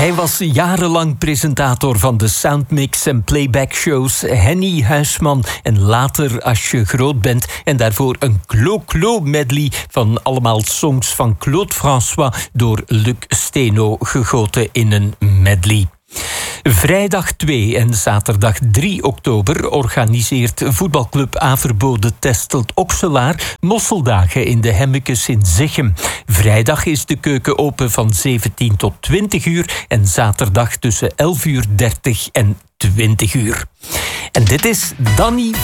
Hij was jarenlang presentator van de soundmix en playback-shows Henny Huisman. En later Als je groot bent. En daarvoor een Clo-Clo medley van allemaal songs van Claude François door Luc Steno gegoten in een medley. Vrijdag 2 en zaterdag 3 oktober organiseert voetbalclub Averbo Testelt Okselaar mosseldagen in de Hemmekes in Zichem. Vrijdag is de keuken open van 17 tot 20 uur en zaterdag tussen 11:30 en 20 uur. En dit is Danny